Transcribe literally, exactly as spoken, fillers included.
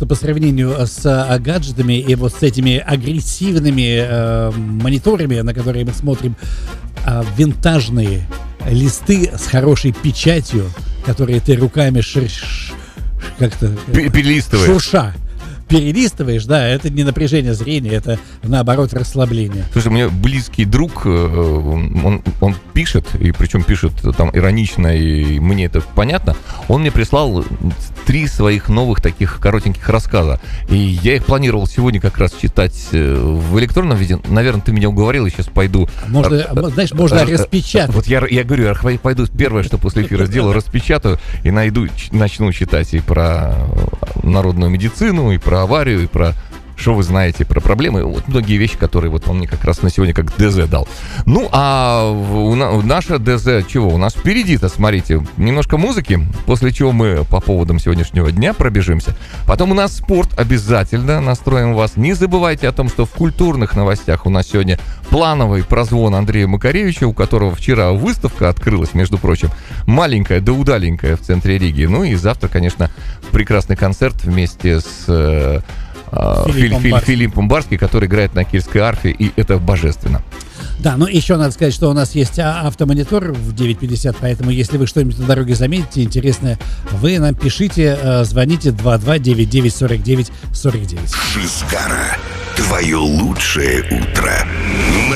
что по сравнению с а, гаджетами и вот с этими агрессивными а, мониторами, на которые мы смотрим, а, винтажные листы с хорошей печатью, которые ты руками шир, ш, как-то перелистываешь. Шурша. Перелистываешь, да, это не напряжение зрения, это, наоборот, расслабление. Слушай, у меня близкий друг, он, он пишет, и причем пишет там иронично, и мне это понятно, он мне прислал три своих новых таких коротеньких рассказа, и я их планировал сегодня как раз читать в электронном виде. Наверное, ты меня уговорил, и сейчас пойду. Можно, знаешь, можно распечатать. Вот я, я говорю, я пойду первое, что после эфира сделаю, распечатаю, и найду, начну читать и про народную медицину, и про аварию, и про что вы знаете про проблемы. Вот многие вещи, которые вот он мне как раз на сегодня как ДЗ дал. Ну, а у на, наша ДЗ чего? У нас впереди-то, смотрите, немножко музыки, после чего мы по поводам сегодняшнего дня пробежимся. Потом у нас спорт, обязательно настроим вас. Не забывайте о том, что в культурных новостях у нас сегодня плановый прозвон Андрея Макаревича, у которого вчера выставка открылась, между прочим, маленькая да удаленькая в центре Риги. Ну и завтра, конечно, прекрасный концерт вместе с Филиппом, Филиппом, Барски. Филиппом Барски, который играет на кельтской арфе, и это божественно. Да, ну еще надо сказать, что у нас есть автомонитор в девять пятьдесят, поэтому если вы что-нибудь на дороге заметите интересное, вы нам пишите, звоните два два девять девять сорок девять сорок девять. Шизгара. Твое лучшее утро.